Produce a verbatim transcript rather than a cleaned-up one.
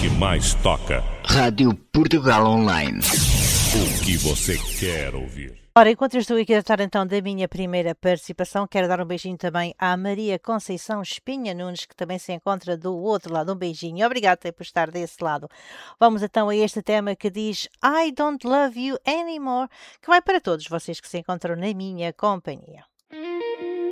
que mais toca. Rádio Portugal Online. O que você quer ouvir. Ora, enquanto eu estou aqui a tratar então da minha primeira participação, quero dar um beijinho também à Maria Conceição Espinha Nunes, que também se encontra do outro lado. Um beijinho. Obrigada por estar desse lado. Vamos então a este tema que diz I Don't Love You Anymore, que vai para todos vocês que se encontram na minha companhia.